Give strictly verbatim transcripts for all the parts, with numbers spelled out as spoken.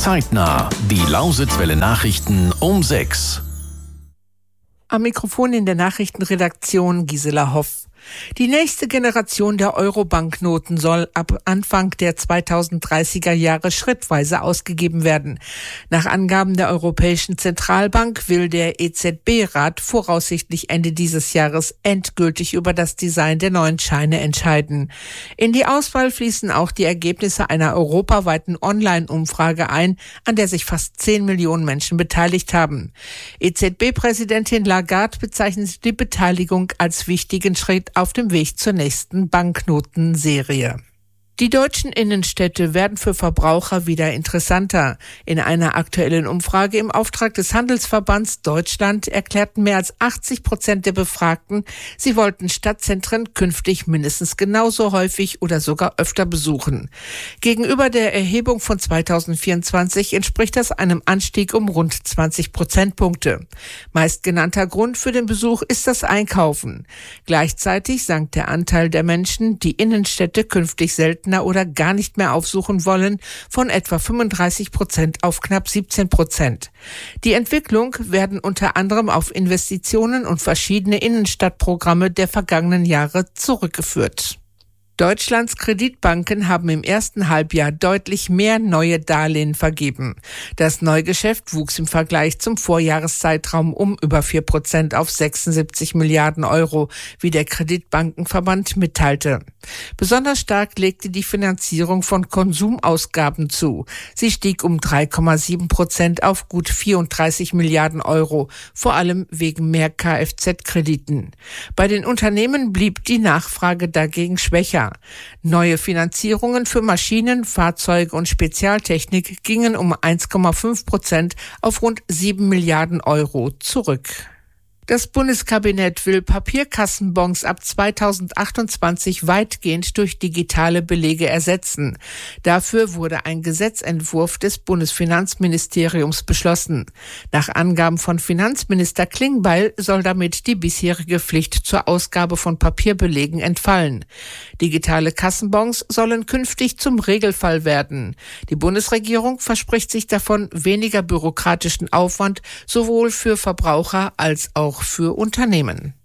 Zeitnah. Die Lausitzwelle Nachrichten um sechs. Am Mikrofon in der Nachrichtenredaktion Gisela Hoff. Die nächste Generation der Euro-Banknoten soll ab Anfang der zweitausenddreißiger Jahre schrittweise ausgegeben werden. Nach Angaben der Europäischen Zentralbank will der E Z B-Rat voraussichtlich Ende dieses Jahres endgültig über das Design der neuen Scheine entscheiden. In die Auswahl fließen auch die Ergebnisse einer europaweiten Online-Umfrage ein, an der sich fast zehn Millionen Menschen beteiligt haben. E Z B-Präsidentin Lagarde bezeichnet die Beteiligung als wichtigen Schritt auf dem Weg zur nächsten Banknotenserie. Die deutschen Innenstädte werden für Verbraucher wieder interessanter. In einer aktuellen Umfrage im Auftrag des Handelsverbands Deutschland erklärten mehr als achtzig Prozent der Befragten, sie wollten Stadtzentren künftig mindestens genauso häufig oder sogar öfter besuchen. Gegenüber der Erhebung von zweitausendvierundzwanzig entspricht das einem Anstieg um rund zwanzig Prozentpunkte. Meistgenannter Grund für den Besuch ist das Einkaufen. Gleichzeitig sank der Anteil der Menschen, die Innenstädte künftig selten oder gar nicht mehr aufsuchen wollen, von etwa fünfunddreißig Prozent auf knapp siebzehn Prozent. Die Entwicklung werden unter anderem auf Investitionen und verschiedene Innenstadtprogramme der vergangenen Jahre zurückgeführt. Deutschlands Kreditbanken haben im ersten Halbjahr deutlich mehr neue Darlehen vergeben. Das Neugeschäft wuchs im Vergleich zum Vorjahreszeitraum um über vier Prozent auf sechsundsiebzig Milliarden Euro, wie der Kreditbankenverband mitteilte. Besonders stark legte die Finanzierung von Konsumausgaben zu. Sie stieg um drei Komma sieben Prozent auf gut vierunddreißig Milliarden Euro, vor allem wegen mehr Kfz-Krediten. Bei den Unternehmen blieb die Nachfrage dagegen schwächer. Neue Finanzierungen für Maschinen, Fahrzeuge und Spezialtechnik gingen um eins Komma fünf Prozent auf rund sieben Milliarden Euro zurück. Das Bundeskabinett will Papierkassenbons ab zweitausendachtundzwanzig weitgehend durch digitale Belege ersetzen. Dafür wurde ein Gesetzentwurf des Bundesfinanzministeriums beschlossen. Nach Angaben von Finanzminister Klingbeil soll damit die bisherige Pflicht zur Ausgabe von Papierbelegen entfallen. Digitale Kassenbons sollen künftig zum Regelfall werden. Die Bundesregierung verspricht sich davon weniger bürokratischen Aufwand, sowohl für Verbraucher als auch für Unternehmen.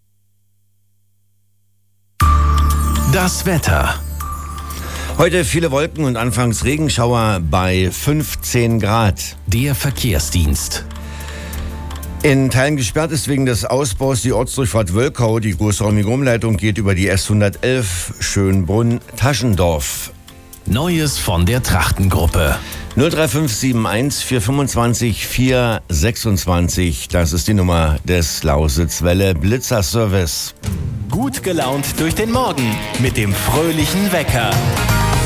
Das Wetter. Heute viele Wolken und anfangs Regenschauer bei fünfzehn Grad. Der Verkehrsdienst. In Teilen gesperrt ist wegen des Ausbaus die Ortsdurchfahrt Wölkau. Die großräumige Umleitung geht über die S hundertelf Schönbrunn-Taschendorf. Neues von der Trachtengruppe. null drei fünf sieben eins vier fünfundzwanzig vier sechsundzwanzig, das ist die Nummer des Lausitzwelle Blitzerservice. Gut gelaunt durch den Morgen mit dem fröhlichen Wecker.